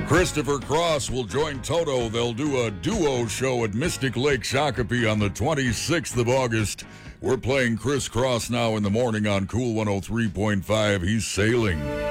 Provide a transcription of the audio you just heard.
Christopher Cross will join Toto. They'll do a duo show at Mystic Lake Shakopee on the 26th of August. We're playing Chris Cross now in the morning on Cool 103.5. He's sailing.